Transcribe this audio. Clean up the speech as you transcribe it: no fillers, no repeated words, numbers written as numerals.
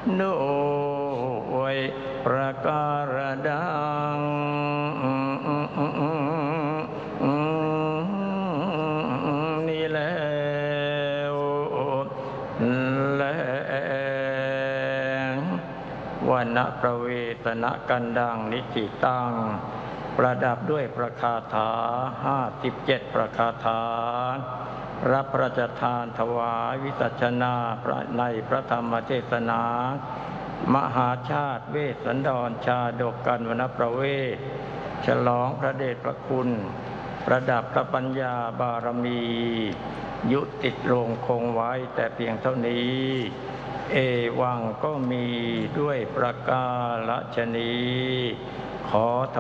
ด้วยประการดังนี้แล้วและวรรณประเวทนะกันดังนิจิตังประดับด้วยประคาถา57ประคาถารับพระราชทานถวายวิสัชนาในพระธรรมเทศนามหาชาติเวสสันดรชาดกกันวรรณประเวทฉลองพระเดชพระคุณประดับพระปัญญาบารมียุติลงคงไว้แต่เพียงเท่านี้เอวังก็มีด้วยประกาศฉะนี้ขอ